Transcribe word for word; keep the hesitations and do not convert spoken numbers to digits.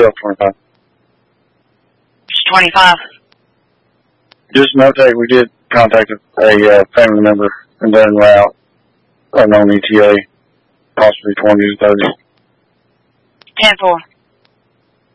twelve twenty-five. It's twenty-five. Just an update, we did contact a uh, family member and then route, unknown E T A, possibly twenty to thirty. ten four.